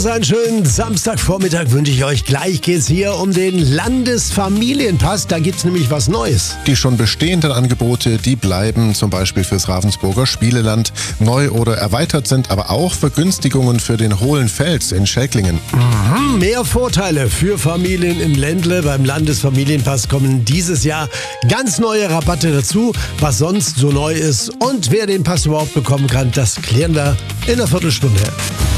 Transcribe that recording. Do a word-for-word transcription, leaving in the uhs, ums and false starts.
Einen schönen Samstagvormittag wünsche ich euch. Gleich geht's hier um den Landesfamilienpass. Da gibt's nämlich was Neues. Die schon bestehenden Angebote, die bleiben zum Beispiel fürs Ravensburger Spieleland. Neu oder erweitert sind aber auch Vergünstigungen für den Hohlenfels in Schelklingen. Mhm, mehr Vorteile für Familien im Ländle. Beim Landesfamilienpass kommen dieses Jahr ganz neue Rabatte dazu, was sonst so neu ist. Und wer den Pass überhaupt bekommen kann, das klären wir in einer Viertelstunde.